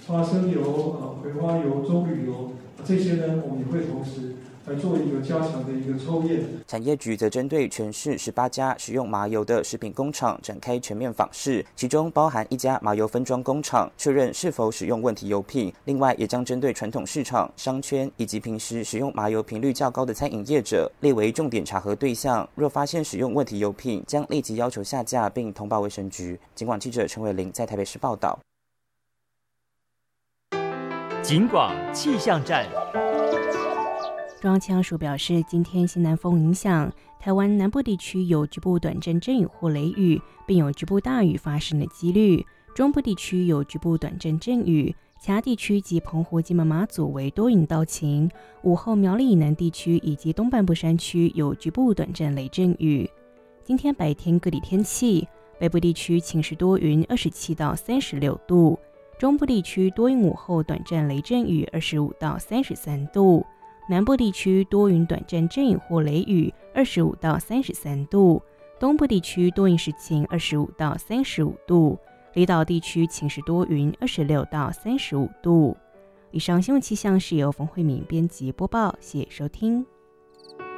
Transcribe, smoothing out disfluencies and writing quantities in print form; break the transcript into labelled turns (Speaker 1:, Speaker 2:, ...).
Speaker 1: 花生油、葵花油、棕榈油这些呢，我们也会同时来做一个加强的一个抽验。
Speaker 2: 产业局则针对全市18家使用麻油的食品工厂展开全面访视，其中包含1家麻油分装工厂，确认是否使用问题油品。另外，也将针对传统市场、商圈以及平时使用麻油频率较高的餐饮业者列为重点查核对象。若发现使用问题油品，将立即要求下架并通报卫生局。警广记者陈伟玲在台北市报道。
Speaker 3: 警广气象站。
Speaker 4: 中央气象署表示，今天西南风影响，台湾南部地区有局部短阵阵雨或雷雨，并有局部大雨发生的几率。中部地区有局部短阵阵雨，其他地区及澎湖、金门、马祖为多云到晴。午后苗栗以南地区以及东半部山区有局部短阵雷阵雨。今天白天各地天气，北部地区晴时多云，27到36度；中部地区多云，午后短阵雷阵雨，25到33度。南部地区多云短阵阵雨或雷雨，25到33度；东部地区多云时晴，25到35度；离岛地区晴时多云，26到35度。以上新闻气象是由冯慧敏编辑播报，谢谢收听。